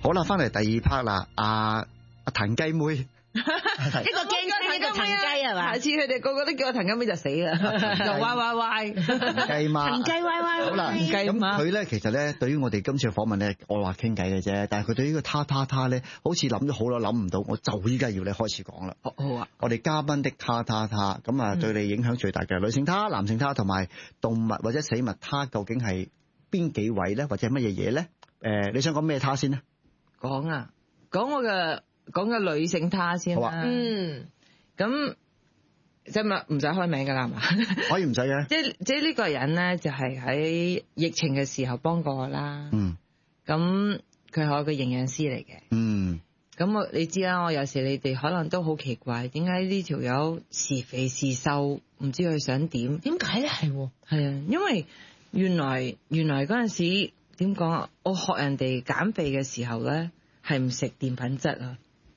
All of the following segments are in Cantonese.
好啦，翻嚟第二 part 啦，阿騰雞妹， 一個驚雞，一個騰雞係嘛？ 下次佢哋個個都叫我騰雞妹就死啦，又歪歪歪， 雞媽， 騰雞歪歪。 好啦，咁佢咧其實咧對於我哋今次嘅訪問咧，我話傾偈嘅啫，但係佢對呢個他咧，好似諗咗好耐諗唔到，我就依家要你開始講啦。 好啊， 我哋嘉賓的他，咁啊對你影響最大嘅女性他、男性他同埋動物或者死物他，究竟係邊幾位咧，或者係乜嘢嘢咧？你想講咩他先咧？ 講個女性他先啦。 好啊。 咁即係咪唔使開名㗎啦？係嘛？ 可以唔使嘅。 即係呢個人咧，就係喺疫情嘅時候幫過我啦。咁佢係我嘅營養師嚟嘅。咁你知啦，我有時你哋可能都好奇怪，點解呢條友時肥時瘦，唔知佢想點？ 點解咧？係啊，因為原來嗰陣時點講啊？我學人哋減肥嘅時候咧，係唔食澱粉質啊。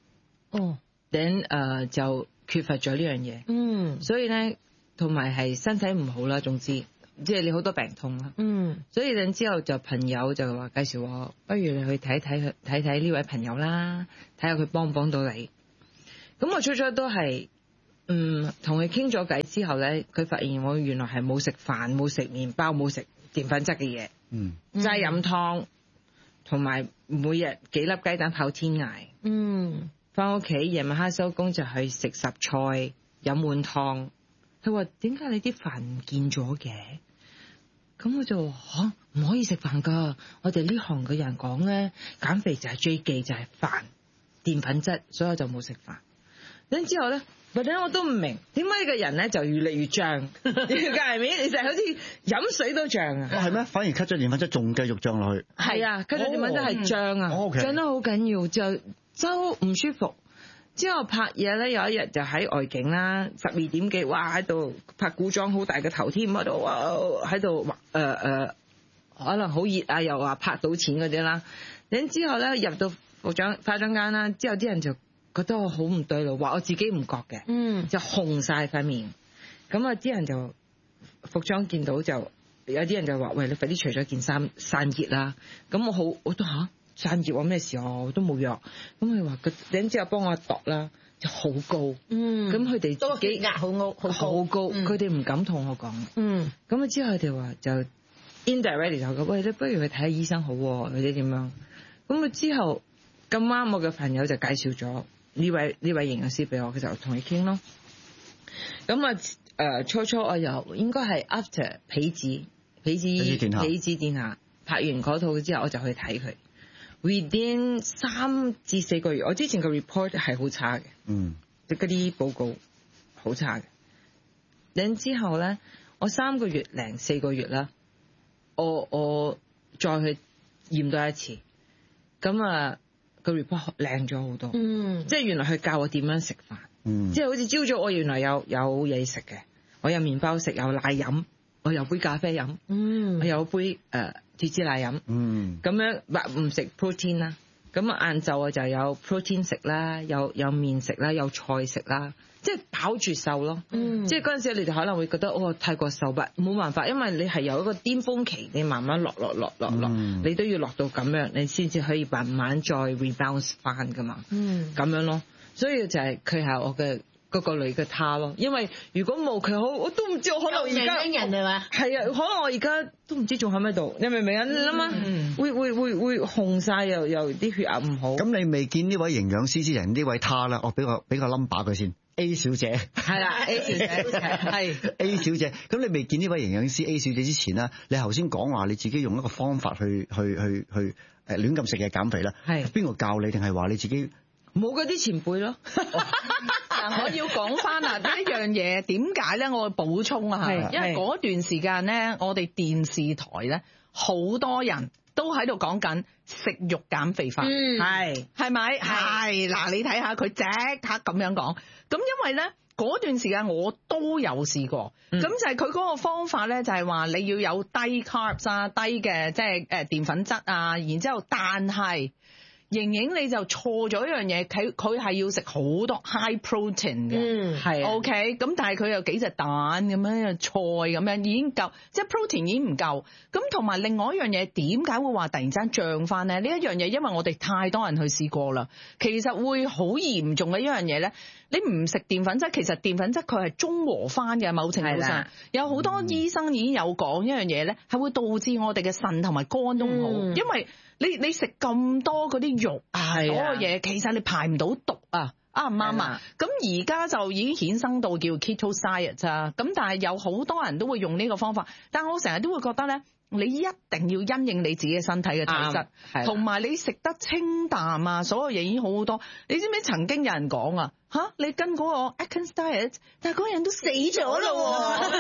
就缺乏咗呢樣嘢。所以咧，同埋係身體唔好啦。總之，即係你好多病痛啦。所以之後就朋友就話介紹我，不如你去睇呢位朋友啦，睇下佢幫唔幫到你。咁我初初都係同佢傾咗偈之後咧，佢發現我原來係冇食飯、冇食麵包、冇食澱粉質嘅嘢，齋飲湯，同埋每日幾粒雞蛋泡天涯。翻屋企夜晚黑收工就去食十菜，飲碗湯。佢話點解你啲飯唔見咗嘅？咁我就話唔可以食飯噶。我哋呢行嘅人講咧，減肥就係最忌就係飯、澱粉質，所以我就冇食飯。咁之後咧，或者我都唔明點解呢個人咧就越嚟越脹，係咪？你就好似飲水都脹啊！ 係咩？反而 cut 咗澱粉質仲繼續脹落去。 係啊，cut 咗澱粉質係脹啊，脹得好緊要，就周唔舒服。之後拍嘢咧，有一日就喺外景啦，12點幾，哇喺度拍古裝，好大個頭添，喺度哇喺度可能好熱啊，又話拍到錢嗰啲啦。然之後咧入到化妝間啦，之後啲人就覺得我好唔對路，話我自己唔覺嘅，就紅晒塊面。咁啊啲人就服裝見到就有啲人就話：喂，你快啲除咗件衫散熱啦！咁我都散熱咩事啊？我都冇藥。咁佢話然之後幫我度啦，就好高。咁佢哋都幾壓好高， 佢哋唔敢同我講。咁之後佢哋話就 indirectly 就講：喂，你不如去睇下醫生好，或者點樣？咁之後咁啱我嘅朋友就介紹咗呢位營養師俾我，佢就同佢傾咯。咁初初我又應該係 after 痞子殿下拍完嗰套之後，我就去睇佢。Within 3至4個月，我之前個 report 係好差嘅，即嗰啲報告好差嘅。然之後咧，我3個月零4個月啦，我再去驗多一次，咁個 report 靚咗好多。即係原來佢教我點樣食飯，即係好似朝早我原來有嘢食嘅，我有麵包食，有奶飲，我有杯咖啡飲，我有杯脫脂奶飲，咁樣唔食 protein 啦。咁晏晝我就有 protein 食啦，有麵食啦，有菜食啦，即係飽住瘦咯。即係嗰陣時你哋可能會覺得太過瘦吧，冇辦法，因為你係有一個巔峰期，你慢慢落，你都要落到咁樣，你先至可以慢慢再 rebound 翻噶嘛。咁樣咯，所以就係佢係我嘅嗰個女嘅他咯。因為如果冇佢，我都唔知我可能而家人係嘛？ 係啊，可能我而家都唔知仲喺咪度，你明唔明啊？你諗下，會紅晒，又啲血壓唔好。 咁你未見呢位營養師之前呢位他啦，我俾個 number 佢先。A 小姐係啦，A 小姐係 A 小姐。咁你未見呢位營養師 A 小姐之前咧，你頭先講話你自己用一個方法去亂咁食嘢減肥啦，係邊個教你定係話你自己？ 冇嗰啲前輩咯。 嗱，我要講翻啊呢一樣嘢，點解咧？我補充啊，因為嗰段時間咧，我哋電視台咧好多人都喺度講緊食肉減肥法，係咪？係嗱，你睇下佢即刻咁樣講。咁因為咧嗰段時間我都有試過，咁就係佢嗰個方法咧，就係話你要有低 carbs 啊，低嘅即係澱粉質啊，然之後但係瑩瑩你就錯咗一樣嘢，佢係要食好多 high protein 嘅， 係 OK， 咁但係佢有幾隻蛋咁樣，菜咁樣已經夠，即係 protein 已經唔夠。咁同埋另外一樣嘢，點解會話突然間漲翻咧？呢一樣嘢，因為我哋太多人去試過啦，其實會好嚴重嘅一樣嘢咧。你唔食澱粉質，其實澱粉質佢係中和翻嘅，某程度上有好多醫生已經有講一樣嘢咧，係會導致我哋嘅腎同埋肝都唔好，因為你食咁多嗰啲肉啊嗰個嘢，其實你排唔到毒啊。啱唔啱啊？咁而家就已經衍生到叫 keto diet 咋，咁但係有好多人都會用呢個方法，但我成日都會覺得咧，你一定要因應你自己嘅身體嘅體質，同埋你食得清淡啊，所有嘢已經好好多。你知唔知曾經有人講啊？嚇！你跟嗰個 Atkins diet， 但係嗰個人都死咗咯喎！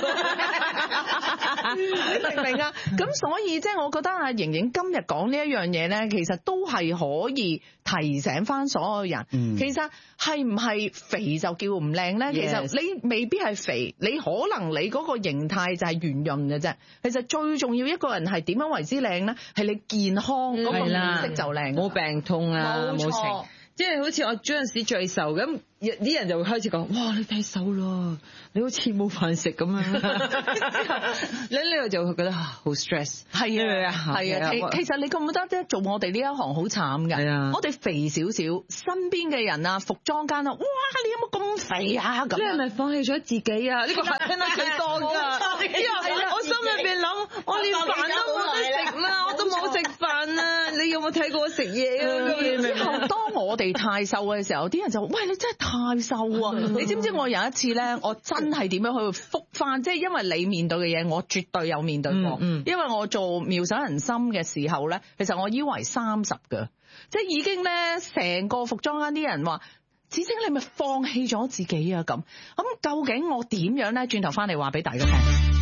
你明唔明啊？咁所以即係我覺得啊，瑩瑩今日講呢一樣嘢咧，其實都係可以提醒翻所有人。其實係唔係肥就叫唔靚咧？其實你未必係肥，你可能你嗰個形態就係圓潤嘅啫。其實最重要一個人係點樣為之靚咧？係你健康嗰個面色就靚， 冇病痛啊，冇情。即係好似我嗰陣時最瘦咁，啲人就會開始講：哇，你太瘦咯，你好似冇飯食咁樣。你呢個就會覺得好 stress。 係啊，其實你覺唔覺得即係做我哋呢一行好慘㗎？係啊，我哋肥少少，身邊嘅人啊，服裝間啊，哇，你有冇咁肥啊？咁你係咪放棄咗自己啊？呢個係聽得最多㗎。我心裏邊諗，我連飯都冇得食啦，我都冇食飯啊！你有冇睇過我食嘢啊？之後當我哋太瘦嘅時候，啲人就話：喂，你真係太瘦啊！你知唔知我有一次咧，我真係點樣去復翻？即係因為你面對嘅嘢，我絕對有面對過。因為我做妙手仁心嘅時候咧，其實我腰圍30㗎，即係已經咧成個服裝間啲人話：芷菁你咪放棄咗自己啊！咁究竟我點樣咧？轉頭翻嚟話俾大家聽。